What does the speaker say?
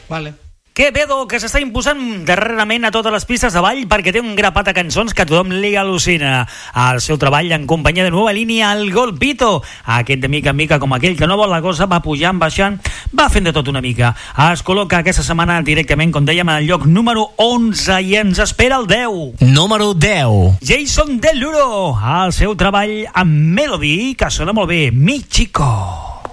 Vale. Quevedo, que s'està imposant darrerament a totes les pistes de ball perquè té un grapat de cançons que tothom li al·lucina. El seu treball en companyia de Nueva Línia, el Golpito. Aquest de mica en mica, com aquell que no vol la cosa, va pujant, baixant, va fent de tot una mica. Es col·loca aquesta setmana directament, com dèiem, en el lloc número 11 i ens espera el 10. Número 10. Jason Derulo, el seu treball amb Melody, que sona molt bé, Mi Chico.